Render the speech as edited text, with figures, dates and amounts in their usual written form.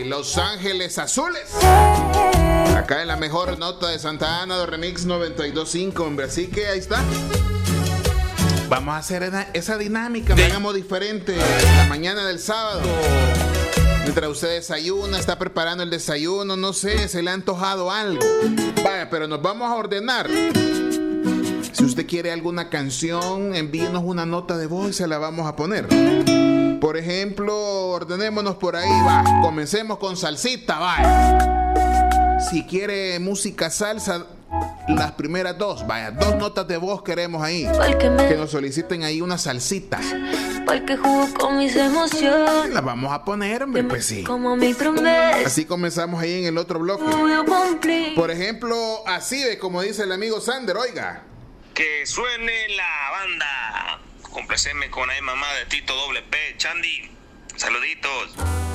Los Ángeles Azules. Acá en la mejor nota de Santa Ana de Remix 92.5, hombre. Así que ahí está. Vamos a hacer esa dinámica, hagamos diferente la mañana del sábado. Mientras usted desayuna, está preparando el desayuno, no sé, se le ha antojado algo. Vaya, pero nos vamos a ordenar. Si usted quiere alguna canción, envíenos una nota de voz y se la vamos a poner. Por ejemplo, ordenémonos por ahí, va. Comencemos con salsita, vaya. Si quiere música salsa, las primeras dos, vaya, 2 notas de voz queremos ahí. Que nos soliciten ahí una salsita. Porque jugó con mis emociones. La vamos a poner, hombre, pues sí. Como mi promesa. Así comenzamos ahí en el otro bloque. Por ejemplo, así de como dice el amigo Sander, oiga. Que suene la banda. Complaceme con ahí mamá de Tito Doble P, Chandy. Saluditos.